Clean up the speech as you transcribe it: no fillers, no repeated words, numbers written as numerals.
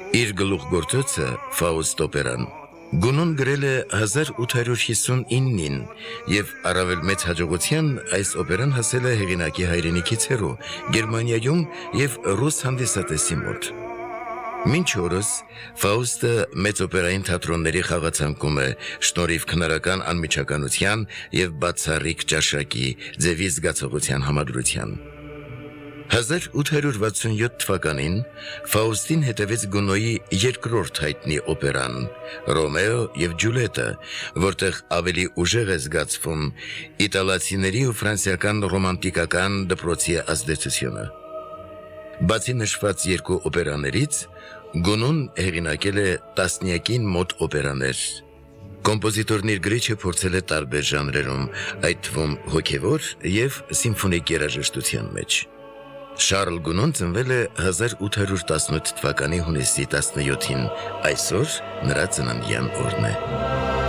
Իր գլուխգործոցը Ֆաուստ օպերան գունուն գրել է 1859-ին և առավել մեծ հաջողության այս օպերան հասել է հեղինակի հայրենիքից հեռու Գերմանիայում և ռուս հանդիսատեսի մոտ։ Մինչ օրս Ֆաուստը մեծ օպերային թատրոնների խաղացանկում է շնորհիվ քնարական անմիջականության և բացառիկ ճաշակի ձևի զգացողության համադրության։ 1867 թվականին Ֆաուստին հետևեց Գունոյի երկրորդ հայտնի օպերան «Ռոմեո և Ջուլիետը», որտեղ ավելի ուժեղ է զգացվում իտալացիների ու ֆրանսիական ռոմանտիկական դպրոցի ազդեցությունը։ Բացի նշված երկու օպերաներից, Գունուն հեղինակել է տասնյակին մոտ օպերաներ։ Կոմպոզիտորն իր գրիչը փորձել է տարբեր ժանրերում, այդ թվում հոգևոր և սիմֆոնիկ երաժշտության մեջ։ Շարլ Գունոն ծնվել է 1818 թվականի հունիսի 17-ին, այսօր նրա ծննդյան օրն է։